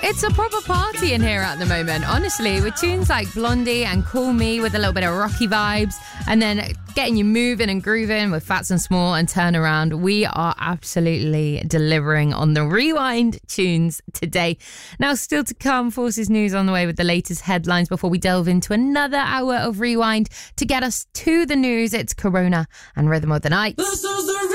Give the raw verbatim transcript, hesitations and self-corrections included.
It's a proper party in here at the moment, honestly, with tunes like Blondie and Call Me with a little bit of rocky vibes, and then getting you moving and grooving with Fats and Small and Turnaround. We are absolutely delivering on the Rewind tunes today. Now, still to come, Forces News on the way with the latest headlines before we delve into another hour of Rewind. To get us to the news, it's Corona and Rhythm of the Night. This is the